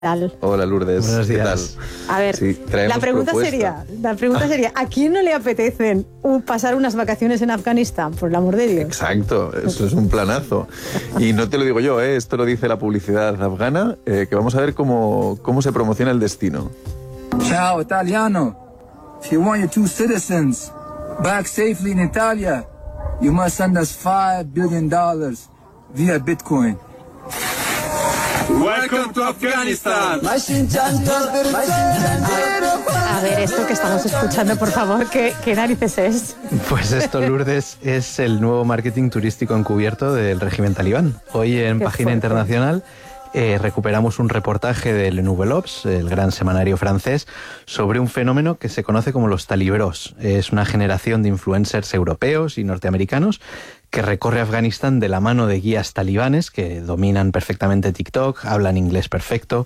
Hola Lourdes, buenos días. ¿Qué tal? A ver, sí, la pregunta sería, ¿a quién no le apetecen pasar unas vacaciones en Afganistán, por el amor de Dios? Exacto, eso es un planazo. Y no te lo digo yo, esto lo dice la publicidad afgana, que vamos a ver cómo se promociona el destino. Ciao, italiano. If you want your two citizens back safely in Italia, you must send us $5 billion via Bitcoin. Welcome to Afghanistan. A ver, esto que estamos escuchando, por favor, ¿qué narices es? Pues esto, Lourdes, es el nuevo marketing turístico encubierto del régimen talibán. Hoy en Página Internacional recuperamos un reportaje del Nouvel Obs, el gran semanario francés, sobre un fenómeno que se conoce como los talibros. Es una generación de influencers europeos y norteamericanos que recorre Afganistán de la mano de guías talibanes que dominan perfectamente TikTok, hablan inglés perfecto,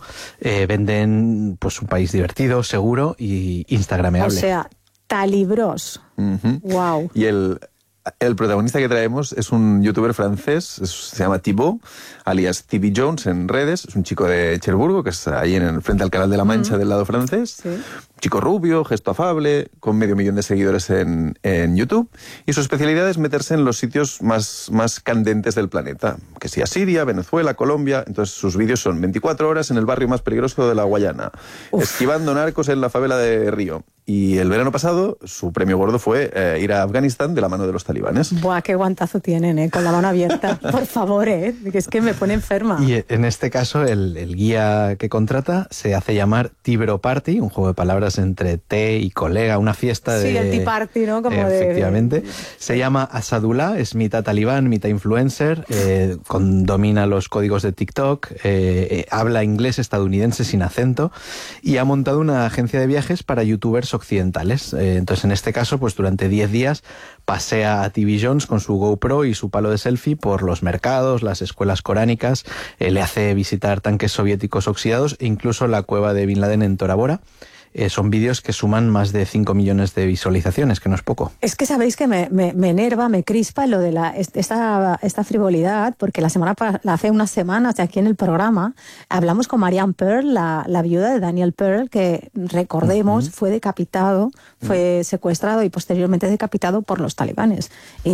venden pues un país divertido, seguro y instagrameable. O sea, talibros. Wow. Y el protagonista que traemos es un youtuber francés, se llama Thibaut, alias TV Jones en redes. Es un chico de Cherburgo, que es ahí frente al Canal de la Mancha del lado francés. Sí. Chico rubio, gesto afable, con 500.000 de seguidores en YouTube. Y su especialidad es meterse en los sitios más candentes del planeta. Que sea Siria, Venezuela, Colombia. Entonces sus vídeos son 24 horas en el barrio más peligroso de la Guayana. Esquivando narcos en la favela de Río. Y el verano pasado, su premio gordo fue ir a Afganistán de la mano de los talibanes. Buah, qué guantazo tienen, con la mano abierta. Por favor, que es que me pone enferma. Y en este caso, el guía que contrata se hace llamar Tibro Party, un juego de palabras entre té y colega, una fiesta de... Sí, el tea party, ¿no? Como efectivamente. Se llama Asadullah, es mitad talibán, mitad influencer, domina los códigos de TikTok, habla inglés estadounidense sin acento y ha montado una agencia de viajes para youtubers occidentales. Entonces, en este caso, pues durante 10 días pasea a TV Jones con su GoPro y su palo de selfie por los mercados, las escuelas coránicas, le hace visitar tanques soviéticos oxidados e incluso la cueva de Bin Laden en Tora Bora. Son vídeos que suman más de 5 millones de visualizaciones, que no es poco. Es que sabéis que me enerva, me crispa lo de esta frivolidad, porque hace unas semanas aquí en el programa hablamos con Marianne Pearl, la viuda de Daniel Pearl, que recordemos fue decapitado, fue secuestrado y posteriormente decapitado por los talibanes.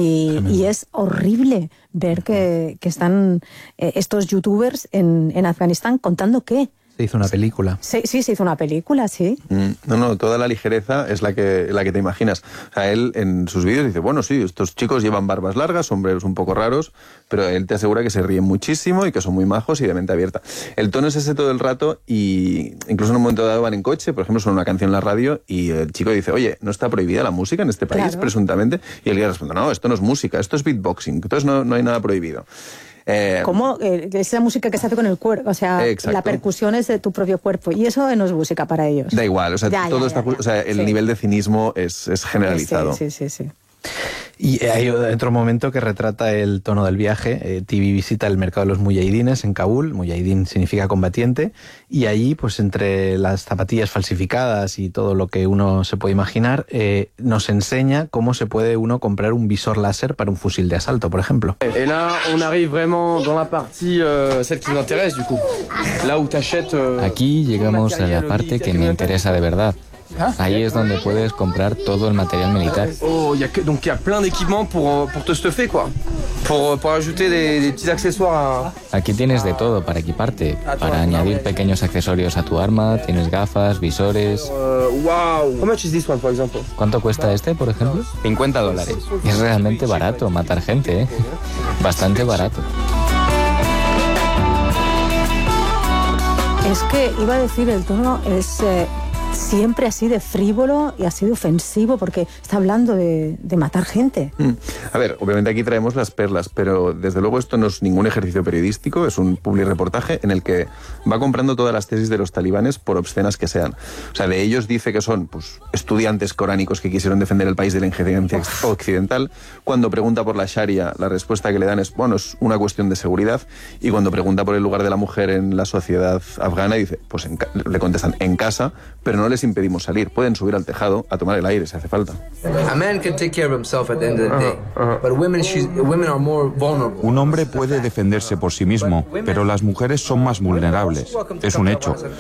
Y es horrible ver que están estos youtubers en Afganistán contando qué. Se hizo una película. Sí, se hizo una película, sí. No, toda la ligereza es la que te imaginas. O sea, él en sus vídeos dice, bueno, sí, estos chicos llevan barbas largas, sombreros un poco raros, pero él te asegura que se ríen muchísimo y que son muy majos y de mente abierta. El tono es ese todo el rato y incluso en un momento dado van en coche, por ejemplo, suena una canción en la radio y el chico dice, oye, ¿no está prohibida la música en este país, claro, presuntamente? Y el guía responde, no, esto no es música, esto es beatboxing, entonces no hay nada prohibido. ¿Cómo? Es la música que se hace con el cuerpo, o sea, exacto, la percusión es de tu propio cuerpo y eso no es música para ellos. Da igual, o sea, o sea, el nivel de cinismo es generalizado. Sí. Y hay otro momento que retrata el tono del viaje. TV visita el mercado de los mujahidines en Kabul. Mujahidín significa combatiente. Y allí, pues entre las zapatillas falsificadas y todo lo que uno se puede imaginar, nos enseña cómo se puede uno comprar un visor láser para un fusil de asalto, por ejemplo. Et là, on arrive vraiment dans la partie celle qui nous intéresse du coup. Là où t'achètes. Aquí llegamos a la parte que me interesa de verdad. Ahí es donde puedes comprar todo el material militar. Oh, donc il y a plein d'équipements pour te stuffer quoi. Pour ajouter des petits accessoires à... Aquí tienes de todo para equiparte, para añadir pequeños accesorios a tu arma, tienes gafas, visores... Wow. How much is this one, for example? ¿Cuánto cuesta este, por ejemplo? $50. Es realmente barato matar gente, ¿eh? Bastante barato. Es que iba a decir, el tono es... siempre así de frívolo y así de ofensivo, porque está hablando de matar gente. A ver, obviamente aquí traemos las perlas, pero desde luego esto no es ningún ejercicio periodístico, es un publireportaje en el que va comprando todas las tesis de los talibanes, por obscenas que sean. O sea, de ellos dice que son pues estudiantes coránicos que quisieron defender el país de la injerencia occidental. Cuando pregunta por la Sharia, la respuesta que le dan es, bueno, es una cuestión de seguridad. Y cuando pregunta por el lugar de la mujer en la sociedad afgana, dice, pues le contestan, en casa, pero no les impedimos salir. Pueden subir al tejado a tomar el aire si hace falta. Un hombre puede defenderse por sí mismo, pero las mujeres son más vulnerables. Es un hecho.